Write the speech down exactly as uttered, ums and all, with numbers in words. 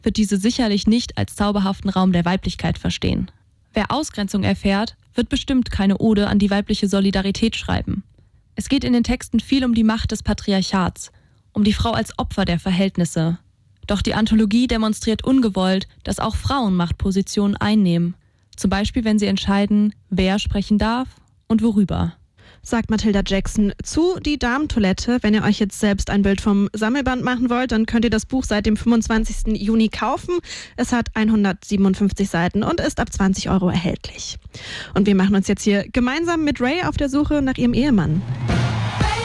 wird diese sicherlich nicht als zauberhaften Raum der Weiblichkeit verstehen. Wer Ausgrenzung erfährt, wird bestimmt keine Ode an die weibliche Solidarität schreiben. Es geht in den Texten viel um die Macht des Patriarchats, um die Frau als Opfer der Verhältnisse. Doch die Anthologie demonstriert ungewollt, dass auch Frauen Machtpositionen einnehmen. Zum Beispiel, wenn sie entscheiden, wer sprechen darf und worüber. Sagt Matilda Jackson zu Die Damentoilette. Wenn ihr euch jetzt selbst ein Bild vom Sammelband machen wollt, dann könnt ihr das Buch seit dem fünfundzwanzigsten Juni kaufen. Es hat hundertsiebenundfünfzig Seiten und ist ab zwanzig Euro erhältlich. Und wir machen uns jetzt hier gemeinsam mit Ray auf der Suche nach ihrem Ehemann.